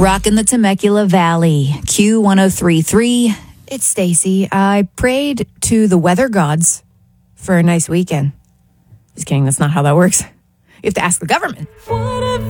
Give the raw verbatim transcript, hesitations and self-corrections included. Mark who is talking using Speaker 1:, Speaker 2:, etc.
Speaker 1: Rockin' the Temecula Valley, Q one oh three point three. It's Stacy. I prayed to the weather gods for a nice weekend. Just kidding, that's not how that works. You have to ask the government.
Speaker 2: What if